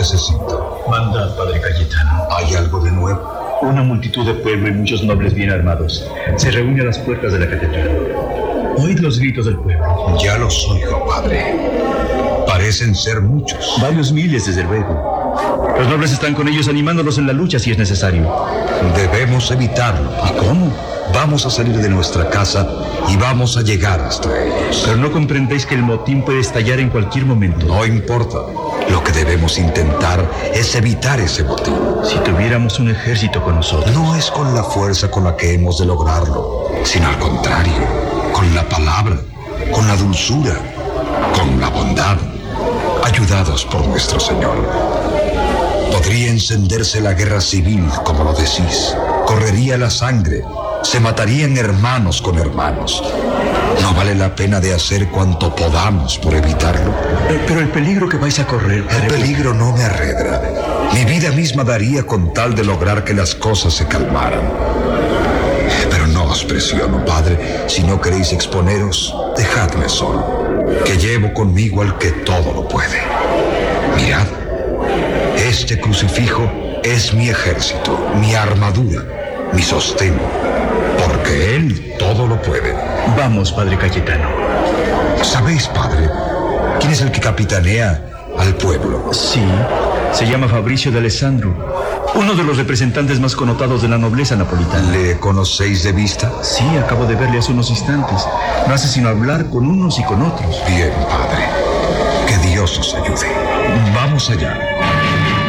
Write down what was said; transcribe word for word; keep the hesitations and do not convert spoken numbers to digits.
necesito? Mandad, padre Cayetano. ¿Hay algo de nuevo? Una multitud de pueblo y muchos nobles bien armados se reúnen a las puertas de la catedral. Oíd los gritos del pueblo. Ya los oigo, padre. Parecen ser muchos. Varios miles, desde luego. Los nobles están con ellos animándolos en la lucha si es necesario. Debemos evitarlo. ¿Y cómo? Vamos a salir de nuestra casa y vamos a llegar hasta ellos. Pero no comprendéis que el motín puede estallar en cualquier momento. No importa. Lo que debemos intentar es evitar ese motín. Si tuviéramos un ejército con nosotros. No es con la fuerza con la que hemos de lograrlo, sino al contrario, con la palabra, con la dulzura, con la bondad, ayudados por nuestro Señor. Podría encenderse la guerra civil, como lo decís. Correría la sangre. Se matarían hermanos con hermanos. ¿No vale la pena de hacer cuanto podamos por evitarlo? Pero el peligro que vais a correr... El peligro no me arredra. Mi vida misma daría con tal de lograr que las cosas se calmaran. Pero no os presiono, padre. Si no queréis exponeros, dejadme solo, que llevo conmigo al que todo lo puede. Mirad, este crucifijo es mi ejército, mi armadura, mi sostén, porque él todo lo puede. Vamos, padre Cayetano. ¿Sabéis, padre, quién es el que capitanea al pueblo? Sí, se llama Fabricio de Alessandro, uno de los representantes más connotados de la nobleza napolitana. ¿Le conocéis de vista? Sí, acabo de verle hace unos instantes. No hace sino hablar con unos y con otros. Bien, padre. Que Dios os ayude. Vamos allá.